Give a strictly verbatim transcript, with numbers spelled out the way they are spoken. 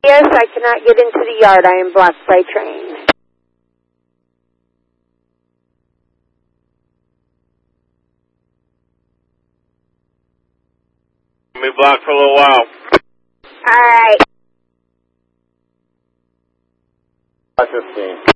Yes, I cannot get into the yard. I am blocked by train. Be blocked for a little while. All right. fifteen.